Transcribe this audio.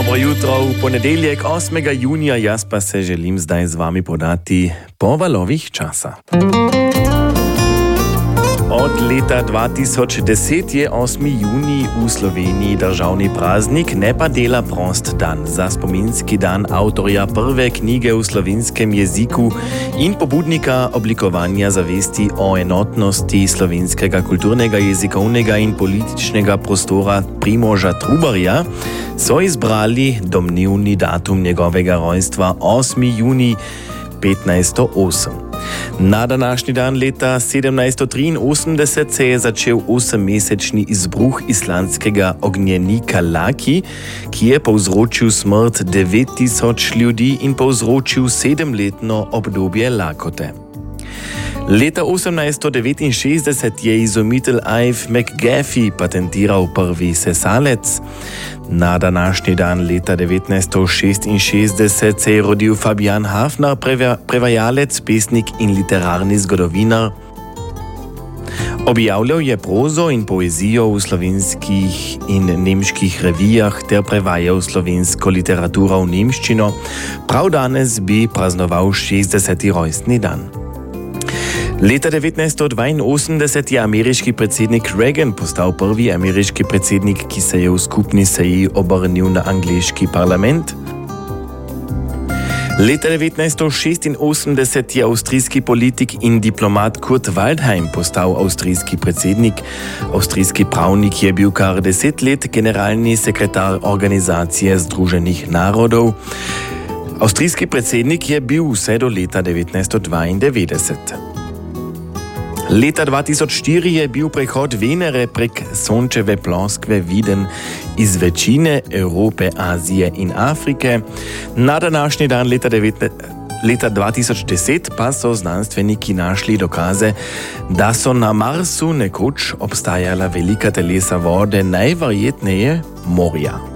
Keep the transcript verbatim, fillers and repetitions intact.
Dobro jutro, v ponedeljek osmega junija, jaz pa se želim zdaj z vami podati po valovih časa. Od leta dva tisoč deset je osmi junij v Sloveniji državni praznik, ne pa dela prost dan. Za spominski dan avtorja prve knjige v slovenskem jeziku in pobudnika oblikovanja zavesti o enotnosti slovenskega kulturnega, jezikovnega in političnega prostora Primoža Trubarja so izbrali domnevni datum njegovega rojstva osmi junij petnajststo osem. Na današnji dan leta sedemnajststo triinosemdeset se je začel osemmesečni izbruh islandskega ognjenika Laki, ki je povzročil smrt devet tisoč ljudi in povzročil sedemletno obdobje lakote. Leta osemnajststo devetinšestdeset je izumitelj Ive McGaffey patentiral prvi sesalec. Na današnji dan leta devetnajststo šestinšestdeset se je rodil Fabian Hafner, prevajalec, pesnik in literarni zgodovinar. Objavljal je prozo in poezijo v slovenskih in nemških revijah ter prevajal slovensko literaturo v nemščino. Prav danes bi praznoval šestdeseti rojstni dan. Leta devetnajststo dvainosemdeset je ameriški predsednik Reagan postal prvi ameriški predsednik, ki se je v skupni seji obrnil na angleški parlament. Leta devetnajststo šestinosemdeset je avstrijski politik in diplomat Kurt Waldheim postal avstrijski predsednik. Avstrijski pravnik je bil kar deset let generalni sekretar Organizacije združenih narodov. Avstrijski predsednik je bil vse do leta devetnajststo dvaindevetdeset. Leta dva tisoč štiri je bil prehod Venere prek Sončeve ploskve viden iz večine Evrope, Azije in Afrike. Na današnji dan leta, leta dva tisoč deset pa so znanstveniki našli dokaze, da so na Marsu nekoč obstajala velika telesa vode, najverjetneje morja.